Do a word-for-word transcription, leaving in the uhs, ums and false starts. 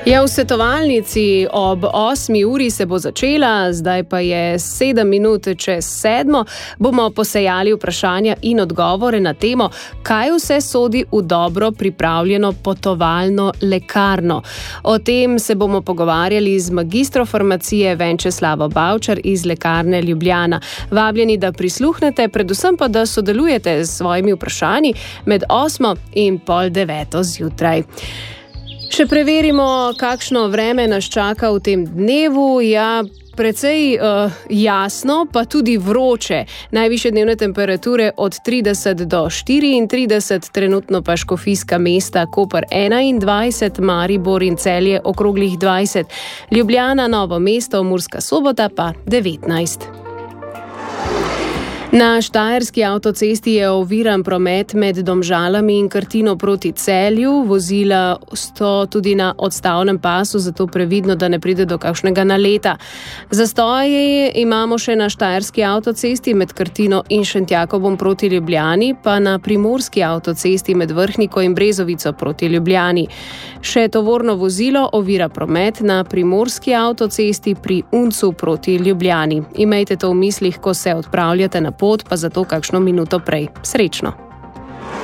Ja, v svetovalnici ob osmi uri se bo začela, zdaj pa je sedem minut čez sedmo. Bomo posejali vprašanja in odgovore na temo, kaj vse sodi v dobro pripravljeno potovalno lekarno. O tem se bomo pogovarjali z magistro farmacije Venčeslavo Bavčar iz Lekarne Ljubljana. Vabljeni, da prisluhnete, predvsem pa, da sodelujete s svojimi vprašanji med osmo in pol deveto zjutraj. Še preverimo, kakšno vreme nas čaka v tem dnevu. Ja, precej uh, jasno, pa tudi vroče. Najvišje dnevne temperature od trideset do štiriintrideset, trenutno pa škofijska mesta Koper enaindvajset, Maribor in Celje okroglih dvajset, Ljubljana, Novo mesto, Murska Sobota pa devetnajst. Na štajerski avtocesti je oviran promet med Domžalami in Krtino proti Celju. Vozila sto tudi na odstavnem pasu, zato previdno, da ne pride do kakšnega naleta. Zastoje imamo še na štajerski avtocesti med Krtino in Šentjakobom proti Ljubljani, pa na primorski avtocesti med Vrhniko in Brezovico proti Ljubljani. Še tovorno vozilo ovira promet na primorski avtocesti pri Uncu proti Ljubljani. Imejte to v mislih, ko se odpravljate na pot, pa zato kakšno minuto prej. Srečno!